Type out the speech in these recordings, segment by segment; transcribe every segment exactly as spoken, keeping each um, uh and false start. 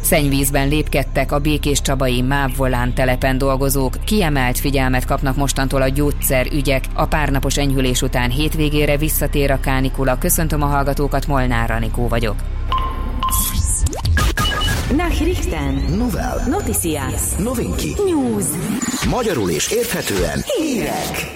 Szennyvízben lépkedtek a békéscsabai MÁV Volán telepen dolgozók, kiemelt figyelmet kapnak mostantól a gyógyszerügyek. A párnapos enyhülés után hétvégére visszatér a kánikula. Köszöntöm a hallgatókat, Molnár Anikó vagyok. Nachrichten. Novel. Noticias. Novinki. News. Magyarul és érthetően. Hírek.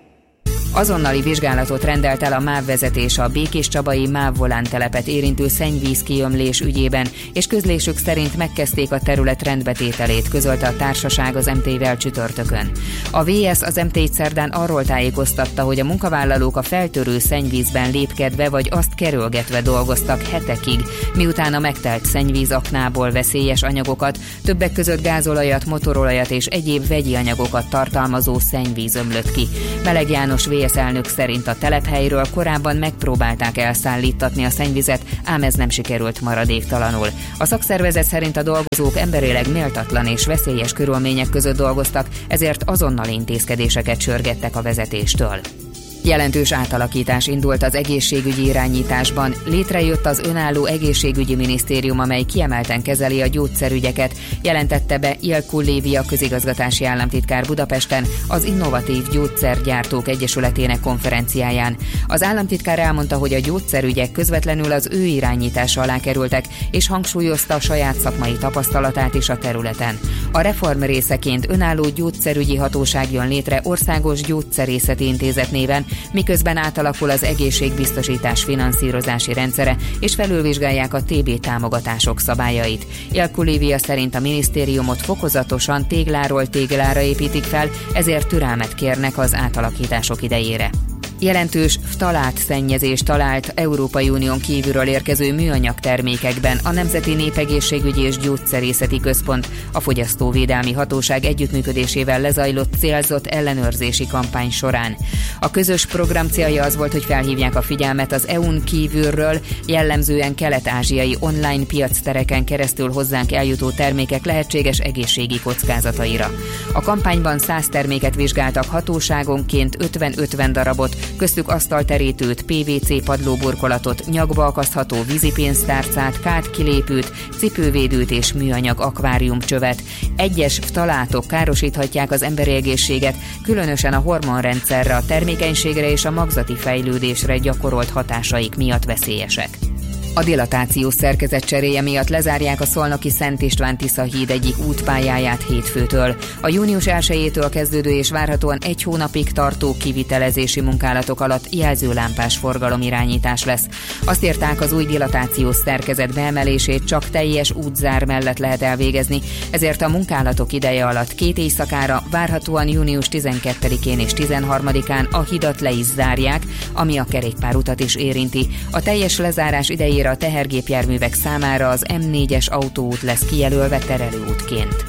Azonnali vizsgálatot rendelt el a MÁV vezetés a békéscsabai MÁV Volán telepet érintő szennyvíz kiömlés ügyében, és közlésük szerint megkezdték a terület rendbetételét, közölte a társaság az em té-vel csütörtökön. A vé es az em té-t szerdán arról tájékoztatta, hogy a munkavállalók a feltörő szennyvízben lépkedve vagy azt kerülgetve dolgoztak hetekig, miután a megtelt szennyvízaknából veszélyes anyagokat, többek között gázolajat, motorolajat és egyéb vegyi anyagokat tartalmazó szennyvíz ömlött ki. Meleg János vé es elnök szerint a telephelyről korábban megpróbálták elszállítatni a szennyvizet, ám ez nem sikerült maradéktalanul. A szakszervezet szerint a dolgozók emberileg méltatlan és veszélyes körülmények között dolgoztak, ezért azonnal intézkedéseket sürgettek a vezetéstől. Jelentős átalakítás indult az egészségügyi irányításban. Létrejött az önálló egészségügyi minisztérium, amely kiemelten kezeli a gyógyszerügyeket, jelentette be Ilkku Lévia közigazgatási államtitkár Budapesten az Innovatív Gyógyszergyártók Egyesületének konferenciáján. Az államtitkár elmondta, hogy a gyógyszerügyek közvetlenül az ő irányítása alá kerültek, és hangsúlyozta a saját szakmai tapasztalatát is a területen. A reform részeként önálló gyógyszerügyi hatóság jön létre Országos Gyógyszerészeti Intézet néven, miközben átalakul az egészségbiztosítás finanszírozási rendszere, és felülvizsgálják a té bé támogatások szabályait. Ilkku Lévia szerint a minisztériumot fokozatosan tégláról téglára építik fel, ezért türelmet kérnek az átalakítások idejére. Jelentős ftalát-szennyezést talált Európai Unión kívülről érkező műanyag termékekben a Nemzeti Népegészségügyi és Gyógyszerészeti Központ a Fogyasztóvédelmi Hatóság együttműködésével lezajlott célzott ellenőrzési kampány során. A közös program célja az volt, hogy felhívják a figyelmet az é u-n kívülről, jellemzően kelet-ázsiai online piactereken keresztül hozzánk eljutó termékek lehetséges egészségi kockázataira. A kampányban száz terméket vizsgáltak hatóságonként, ötven-ötven darabot, köztük asztalterítőt, pé vé cé padlóburkolatot, nyakba akasztható vízipénztárcát, kádkilépőt, cipővédőt és műanyag akváriumcsövet. Egyes ftalátok károsíthatják az emberi egészséget, különösen a hormonrendszerre, a termékenységre és a magzati fejlődésre gyakorolt hatásaik miatt veszélyesek. A dilatációs szerkezet cseréje miatt lezárják a szolnoki Szent István Tisza híd egyik útpályáját hétfőtől. A június elsejétől kezdődő és várhatóan egy hónapig tartó kivitelezési munkálatok alatt jelzőlámpás forgalomirányítás lesz. Azt írták, az új dilatációs szerkezet beemelését csak teljes útzár mellett lehet elvégezni, ezért a munkálatok ideje alatt két éjszakára, várhatóan június tizenkettedikén és tizenharmadikán a hidat le is zárják, ami a kerékpárutat is érinti. A teljes lezárás idejére a tehergépjárművek számára az em négyes autóút lesz kijelölve terelőútként.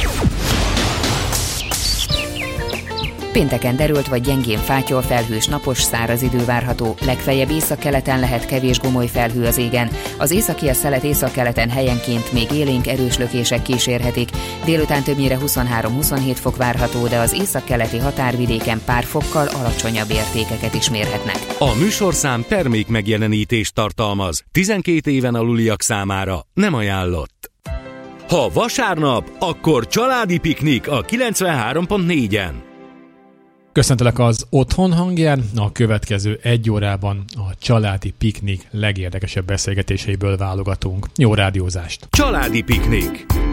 Pénteken derült vagy gyengén fátyol, felhős, napos, száraz idő várható, legfeljebb északkeleten lehet kevés gomoly felhő az égen. Az északi a szelet északkeleten helyenként még élénk erős lökések kísérhetik. Délután többnyire huszonhárom-huszonhét fok várható, de az északkeleti határvidéken pár fokkal alacsonyabb értékeket is mérhetnek. A műsorszám termék megjelenítést tartalmaz. tizenkét éven aluliak számára nem ajánlott. Ha vasárnap, akkor családi piknik a kilencvenhárom pont négyen. Köszöntelek az Otthon hangján, a következő egy órában a családi piknik legérdekesebb beszélgetéseiből válogatunk. Jó rádiózást! Családi piknik.